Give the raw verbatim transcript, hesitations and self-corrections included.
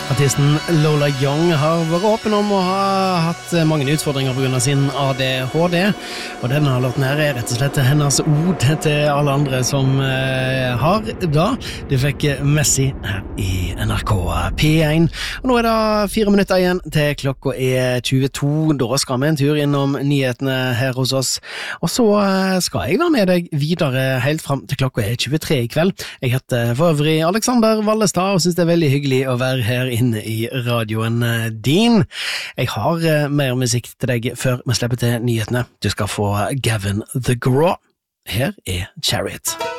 Artisten Lola Young har vært åpen om å ha hatt mange utfordringer på grunn av sin A D H D, og denne låten her er rett og slett hennes ord til alle andre som eh, har da. Du fikk Messi her i N R K P én, og nå er det fire minutter igjen til klokka er tjueto. Da skal vi en tur innom nyhetene her hos oss, og så skal jeg være med deg videre helt frem til klokka er tjuetre i kveld. Jeg heter for øvrig Alexander Vallestad og synes det er veldig hyggelig å være her inne i radioen din. Jeg har mer musikk til deg før vi slipper til nyhetene. Du skal få Gavin the Graw. Her er Chariot.